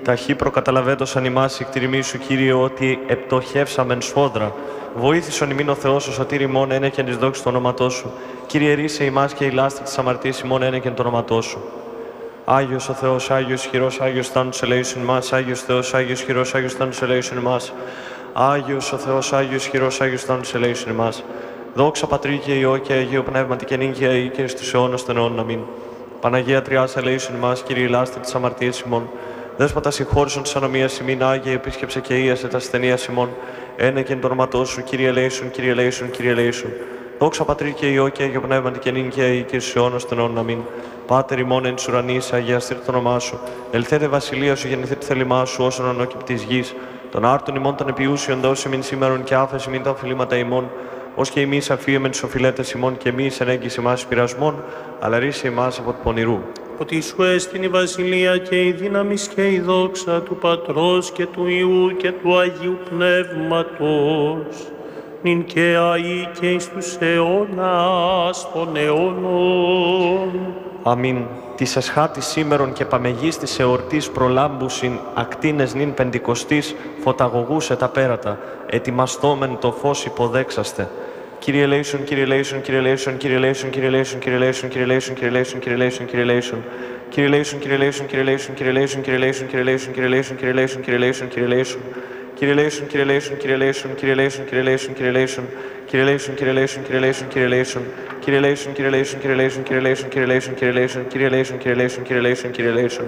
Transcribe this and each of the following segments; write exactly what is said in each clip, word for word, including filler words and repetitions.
ταχύ προκαταλαβέντος ημάς η κτηρημή σου, Κύριε, ότι επτοχεύσαμεν σφόδρα. Βοήθησον ημίν ο Θεός, ο σωτήρ ημών, ένεκεν της δόξης του ονόματός σου. Κύριε, ρίσε ημάς και η λάστη της αμαρτίας ημών, ένεκεν το ονόματός σου. Άγιος ο Θεός, Άγιος χειρός, Άγιος θάνατος ελέησον ημάς. Άγιος Θεός, Άγιος χειρός, Άγιος θάνατος ελέησον ημάς. Άγιος ο Θεός, Άγιος χειρός, Άγιος θάνατος ελέησον ημάς. Δόξα Πατρί και Υιό και Αγίου Πνεύματι και νύν και αεί και στους αιώνας των αιώνων. Αμήν. Παναγία Τριάς ελέησον ημάς, Κύριε, λάστη της αμαρτίας ημών. Δέσποτα συγχώρησον της ανομίας ημίν, Άγιε επίσκεψε και ίασε τα ασθενείας ημών. Ένεκεν το όνοματός σου, Κύριε ελέησον, Κύριε ελέησον, Κύριε ελέησον. Δόξα Πατρί και Υιό και Αγίου Πνεύματι και νύν και αεί και στους αιώνας των αιώνων. Αμήν. Πάτερ ημών εν της ουρανής, αγιαστήρ το όνομά σου. Ελθέτε βασιλεία σου, γεννηθείτε το θέλημά σου, όσον ανώκυπ της γης. Των άρτων ημών των επιούσιων δώσει μην σήμερον και άφεση μην τα οφειλήματα ημών. Ως και εμείς αφίεμεν τους οφειλέτες ημών και εμείς ενέγγιση ημάς πειρασμών, αλλά ρίσε ημάς από του πονηρού. Ότι σου έστειν η βασιλεία και η δύναμη και η δόξα του Πατρός και του Υιού και του Αγίου Πνεύματος, νυν και αεί και εις τους αιώνας των αιώνων. Αμήν. Της εσχάτης σήμερον και παμεγής της εορτής προλάμπουσιν ακτίνες νυν πεντηκοστής φωταγωγούσε τα πέρατα, ετοιμαστόμεν το φως υποδέξαστε. Κύριε ελέησον, Κύριε ελέησον, Κύριε ελέησον, Κύριε ελέησον, Κύριε ελέησον, Κύριε ελέησον, Κύριε ελέησον, Κύριε ελέησον, Κύριε ελέησον, Κύριε ελέησον. Κύριε ελέησον, Κύριε ελέησον, Κύριε ελέησον, Κύριε ελέησον, Κύριε ελέησον, Κύριε ελέησον, Κύριε ελέησον, Κύριε ελέησον, Κύριε ελέησον, Κύριε ελέησον. Κύριε ελέησον, Κύριε ελέησον, Κύριε ελέησον, Κύριε ελέησον, Κύριε ελέησον, Κύριε ελέησον. Κύριε ελέησον, Κύριε ελέησον, Κύριε ελέησον, Κύριε ελέησον. Κύριε ελέησον, Κύριε ελέησον, Κύριε ελέησον, Κύριε ελέησον, Κύριε ελέησον, Κύριε ελέησον, Κύριε ελέησον, Κύριε ελέησον, Κύριε ελέησον, Κύριε ελέησον.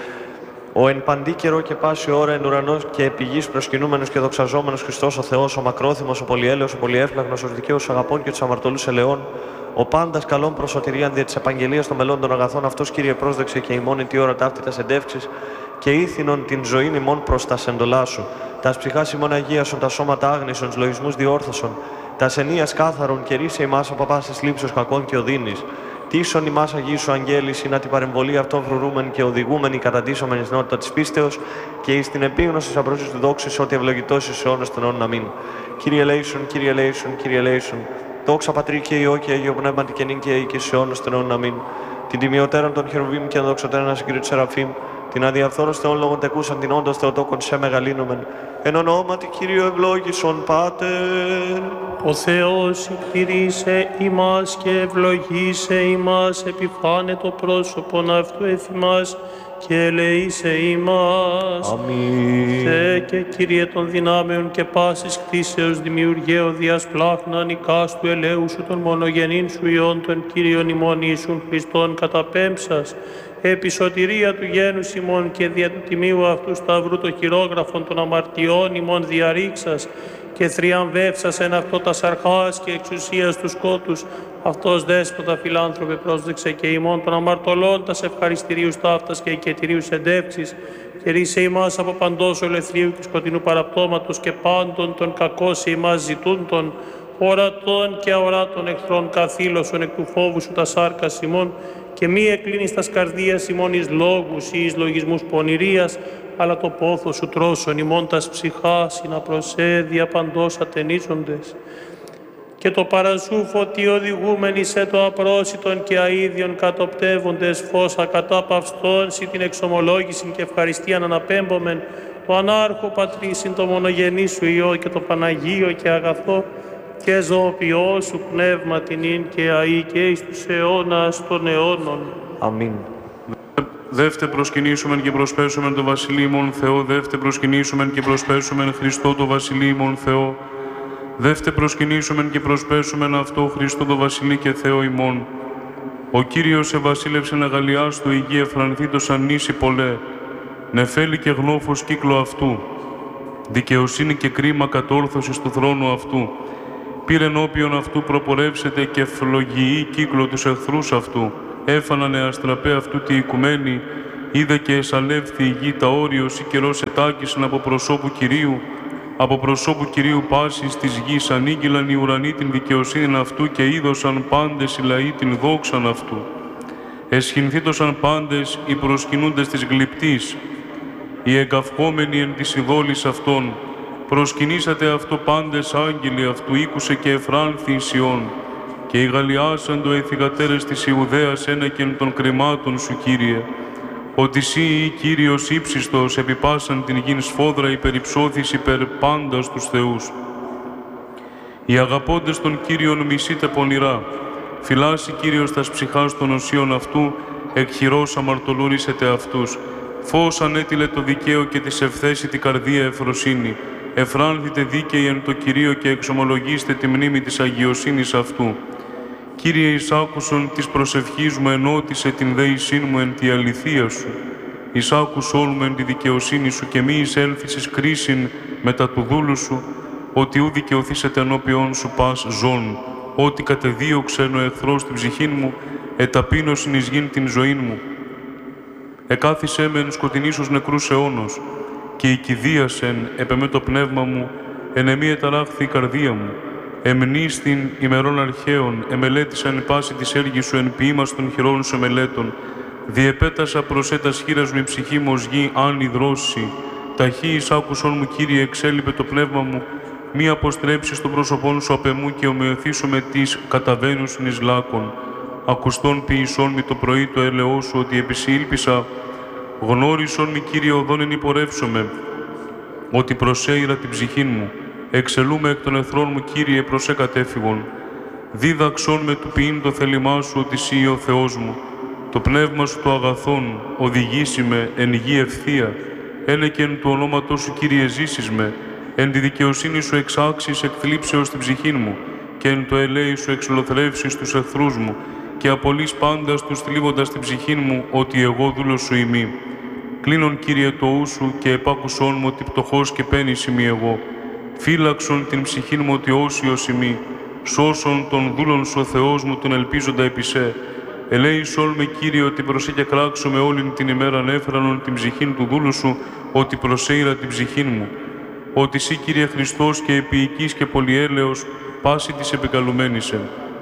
Ο εν παντή καιρό και πάση ώρα εν ουρανό και επί γης προσκυνούμενος και δοξαζόμενος Χριστός ο Θεός, ο μακρόθυμος, ο πολυέλεος, ο πολυέφλαγνος, ο δικαίος, ο αγαπών και τους αμαρτωλούς ελαιών, ο πάντας καλών προσωτηρίαν δια της επαγγελίας των μελών των αγαθών, αυτός Κύριε πρόσδεξε και ημών εν τη ώρα ταύτητας εντεύξης και ήθινον την ζωήν ημών προς τα σεντολά σου. Τας ψυχάς ημών αγίασον, τα σώματα άγνησον, τους λογισμούς διόρθωσον, τας ενίας κάθαρον και ρίσε ημάς από πάσης λήψεως κακών και οδύνης. Τίσον ημάς Αγίου σου αγγέλης, να την παρεμβολή αυτών φρουρούμεν και οδηγούμενοι καταντήσομεν εις νότητα της πίστεως και εις την επίγνωση της απρόσης του δόξης, ότι ευλογητός εις αιώνας των αιώνων. Αμήν. Κύριε ελέησον, Κύριε ελέησον, Κύριε ελέησον. Δόξα Πατρί και Υιό και Αγίου Πνεύματι και νυν και αεί και στους αιώνας των αιώνων. Αμήν. Την τιμιωτέραν των χερουβίμ και δοξωτέραν συγκρίτου σεραφείμ, την αδιαφθόρος Θεών λόγων τεκούσαν την όντως Θεοτόκον σε μεγαλύνομεν. Εν ονόματι Κυρίου ευλόγησον Πάτερ. Ο Θεός εκτηρήσε ημάς και ευλογήσε ημάς, επιφάνε το πρόσωπον αυτού εφ' ημάς και ελεήσε ημάς. Αμήν. Θεέ και Κύριε των δυνάμεων και πάσης κτίσεως δημιουργέω διας πλάχνα νικάς του ελέου σου των μονογενήν σου Υιών των Κύριων ημών Ιησούν Χριστών καταπέμψας, επί σωτηρία του γένους ημών και δια του τιμίου αυτού σταυρού το χειρόγραφον των αμαρτιών ημών διαρρήξας και θριαμβεύσας εν αυτό τας αρχάς και εξουσίας του σκότους, αυτός δέσποτα φιλάνθρωπε πρόσδεξε και ημών των αμαρτωλών τας ευχαριστηρίους ταύτας και οικετηρίους εντεύξεις και ρίσε ημάς από παντός ολεθρίου και σκοτεινού παραπτώματος και πάντων των κακώς ημάς ζητούντων, ορατών και αοράτων εχθρών καθήλωσον εκ του φόβου σου τα σάρκας ημών και μη εκλίνεις τας καρδίας ημών εις λόγους ή εις λογισμούς πονηρίας, αλλά το πόθο σου τρώσον ημών τας ψυχάς, ή να προσέδια παντός ατενίζοντες. Και το παρασού φωτί οδηγούμενοι σε το απρόσιτον και αΐδιον κατοπτεύοντες φως ακατάπαυστον, σοι την εξομολόγηση και ευχαριστίαν αναπέμπομεν, το ανάρχο πατρίσιν το μονογενή σου Υιό και το Παναγίο και αγαθό, και ζωοποιό σου πνεύμα την ίν και αεί και εις τους αιώνας των αιώνων. Αμήν. Δεύτε προσκυνήσομεν και προσπέσομεν το Βασιλείμον Θεό, δεύτε προσκυνήσομεν και προσπέσομεν Χριστό το Βασιλείμον Θεό, δεύτε προσκυνήσομεν και προσπέσομεν αυτό Χριστό το Βασιλεί και Θεό ημών. Ο Κύριος ευασίλευσεν αγαλιάς του υγεία εφρανθήτως ανήσι πολλέ, νεφέλη και γνώφος κύκλο αυτού, δικαιοσύνη και κρίμα κατόρθωσης του θρόνου αυτού, πήρε ενώπιον αυτού προπορεύσετε και φλογιεί κύκλο τους εχθρούς αυτού, έφανανε αστραπέ αυτού τη οικουμένη, είδε και εσαλεύθη η γη τα όριος ή καιρός ετάκησαν από προσώπου Κυρίου, από προσώπου Κυρίου πάσης της γης ανήγγυλαν οι ουρανοί την δικαιοσύνη αυτού και είδωσαν πάντες οι λαοί την δόξαν αυτού. Εσχυνθήτωσαν πάντες οι προσκυνούντες της γλυπτής, οι εγκαυχόμενοι εν της ειδόλης αυτών, προσκυνήσατε αυτό πάντες άγγελοι αυτού, ήκουσε και εφράνθη η Σιών, και οι γαλλιάσαντο οι θυγατέρες της Ιουδαίας ένεκεν των κρεμάτων σου, Κύριε. ότι Συ, Κύριος ύψιστος, επί πάσαν την γην σφόδρα υπερυψώθης υπερ πάντα στους θεούς. Οι αγαπώντες των Κύριων μισείτε πονηρά, φυλάσσει Κύριος τας ψυχάς των οσίων αυτού, εκ χειρός αμαρτωλούρισετε αυτούς. Φως ανέτειλε το δικαίο και της ευθέσει την καρδία ευφροσύνη. Εφράνθητε δίκαιοι εν το Κυρίο και εξομολογήστε τη μνήμη της αγιοσύνης αυτού. Κύριε, εισάκουσον της προσευχής μου, ενώτισε την δέησήν μου εν τη αληθεία σου. Εισάκουσόν μου εν τη δικαιοσύνη σου και μη εισέλθεις κρίσιν μετά του δούλου σου, ότι ου δικαιωθήσετε ενώπιον σου πας ζών, ότι κατεδίωξεν ο εχθρός την ψυχήν μου, εταπείνωσιν εις γην την ζωήν μου. Εκάθισέ με εν σκοτεινής νεκρούς αιώνος, και οικηδίασεν επεμέ το πνεύμα μου, εν εμή εταράχθη η καρδία μου. Εμνίστην ημερών αρχαίων, εμελέτησαν πάση της έργης σου, εν ποίημας των χειρών σου εμελέτων. Διεπέτασα προς έτας χείρας μου η ψυχή μου ως γη, αν υδρώσει. Ταχύ εις άκουσον μου, Κύριε, εξέλιπε το πνεύμα μου, μη αποστρέψεις το πρόσωπόν σου απ' εμού και ομοιωθήσω με τις καταβαίνουσιν εις λάκων. Ακουστών ποιησόν μη το πρωί το έλεό σου, ότι επισήλπισα. Γνώρισον μη, Κύριε, οδόν εν υπορεύσομαι, ότι προσέειρα την ψυχήν μου. Εξελούμε εκ των εχθρών μου, Κύριε, προς εκατέφυγον. Δίδαξον με του ποιήν το θέλημά σου, ότι Συ ο Θεός μου. Το πνεύμα σου το αγαθόν οδηγήσει με εν γη ευθεία. Ένε και εν του ονόματός σου, Κύριε, ζήσεις με. Εν τη δικαιοσύνη σου εξάξεις εκθλίψεως την ψυχήν μου, και εν το ελέη σου εξολοθρεύσεις τους εχθρούς μου, και απολύς πάντα τους θλίβοντας την ψυχήν μου, ότι εγώ δούλος σου ημί. Κλείνον, Κύριε, το ου σου και επάκουσόν μου, ότι πτωχός και πένης ημί εγώ. Φύλαξον την ψυχήν μου, ότι όσιος ημί. Σώσον τον δούλον σου, ο Θεός μου, τον ελπίζοντα επί σε. Ελέησόν με, Κύριε, ότι προσέ και κράξω με όλην την ημέραν έφρανον την ψυχήν του δούλου σου, ότι προσέειρα την ψυχήν μου. Ότι Συ, Κύριε Χριστός, και επίοικης και πολυέλεος, πάση της επικαλουμένησεν.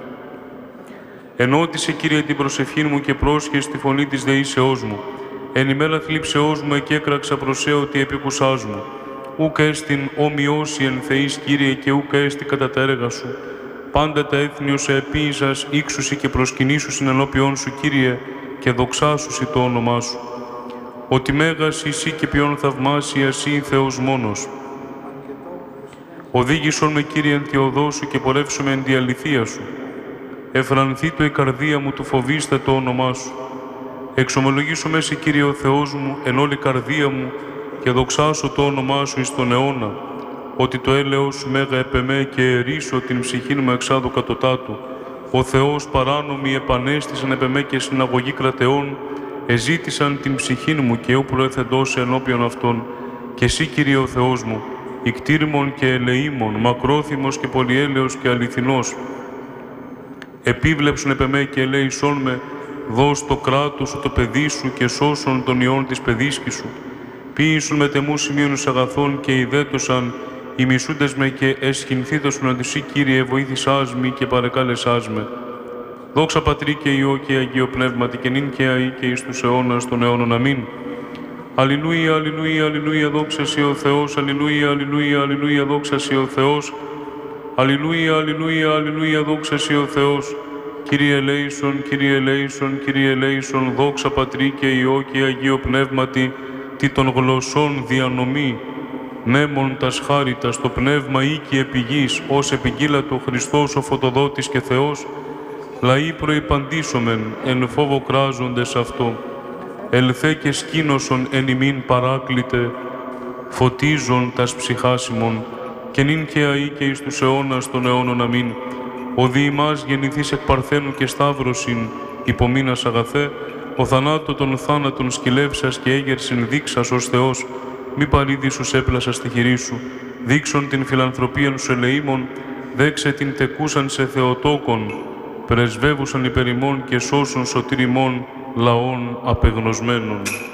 Ενώτισε, Κύριε, την προσευχήν μου και πρόσχες τη φωνή της δεήσεώς μου. Εν ημέρα θλίψεώς μου εκέκραξα προς σε, ότι επικουσάς μου. Ούκ έστιν ομοιώσει εν Θεής, Κύριε, και ούκ έστι κατά τα έργα σου. Πάντα τα έθνη ως επίησας ύξουσι και προσκυνήσουσιν ενώπιόν σου, Κύριε, και δοξάσουσι το όνομά σου. Ότι μέγας εσύ και ποιον θαυμάσια εσύ, Θεός μόνος. Οδήγησον με, Κύριε, εν τη οδό σου και πορεύσομαι εν τη αληθεία σου. Εφρανθεί το η καρδία μου, του φοβήστε το όνομά σου. Εξομολογήσω με σε, Κύριε ο Θεός μου, εν όλη καρδία μου, και δοξάσω το όνομά σου εις τον αιώνα, ότι το έλεος σου μέγα επεμέ και ερίσω την ψυχήν μου εξάδου κατωτάτου. Ο Θεός παράνομοι επανέστησαν επεμέ και συναγωγή κρατεών, εζήτησαν την ψυχήν μου και όπου προεθεντώσε ενώπιον αυτών. Και εσύ, Κύριε ο Θεός μου, ικτήρμον και ελεήμον, μακρόθυμος και πολυέλεος και αληθινός, επίβλεψον επεμέ και ελέησόν με, δώσ' το κράτος σου το παιδί σου και σώσον τον ιόν της παιδίσκης σου. Ποίησον με τεμού σημείωνους αγαθών και ιδέτωσαν οι μισούντες με και εσχυνθήτωσον αντί Συ, Κύριε, βοήθησάς μη και παρεκάλεσάς με. Δόξα Πατρί και Υιό και Αγίο Πνεύματι και νυν και αεί και εις τους αιώνας των αιώνων. Αμήν. Αλληλούια, αλληλούια, αλληλούια, δόξα Συ ο Θεός, αλληλούια, αλληλούια, αλληλούια, δόξα Συ ο Θεός. Αλληλούια, αλληλούια, αλληλούια, δόξα Συ ο Θεός. Κύριε ελέησον, Κύριε ελέησον, Κύριε ελέησον, δόξα Πατρί και Υιό και Αγίο Πνεύματι, τι των γλωσσών διανομή, νέμον τας χάριτας, το πνεύμα οίκη επιγής, ως επικύλατο Χριστός ο Φωτοδότης και Θεός, λαοί προϋπαντήσομεν, εν φόβο κράζοντες αυτό, ελθέ και σκήνωσον εν ημίν παράκλητε, φωτίζον τας ψυχάσιμων, και νυν και αεί και εις τους αιώνας των αιώνων. Αμήν. Ο δι' ημάς γεννηθείς εκ Παρθένου και Σταύρωσιν, υπομείνας αγαθέ, ο θανάτω των θάνατων σκυλεύσας και έγερσιν δείξας ως Θεός, μη παρήδησους έπλασα στη χειρή σου, δείξον την φιλανθρωπίαν σου ελεήμων, δέξε την τεκούσαν σε Θεοτόκον, πρεσβεύουσαν υπερ ημών και σώσον σωτήρ ημών λαών απεγνωσμένων.